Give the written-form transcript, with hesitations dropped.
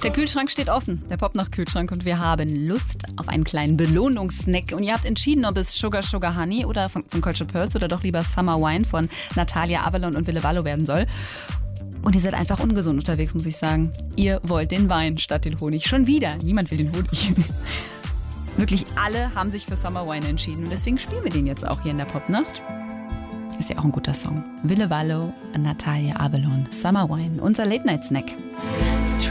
Der Kühlschrank steht offen, der Popnacht-Kühlschrank, und wir haben Lust auf einen kleinen Belohnungssnack. Und ihr habt entschieden, ob es Sugar Sugar Honey oder von Cultured Pearls oder doch lieber Summer Wine von Natalia Avalon und Wille Wallo werden soll. Und ihr seid einfach ungesund unterwegs, muss ich sagen. Ihr wollt den Wein statt den Honig. Schon wieder. Niemand will den Honig. Wirklich alle haben sich für Summer Wine entschieden. Und deswegen spielen wir den jetzt auch hier in der Popnacht. Ist ja auch ein guter Song. Wille Wallo, Natalia Avalon, Summer Wine, unser Late-Night-Snack.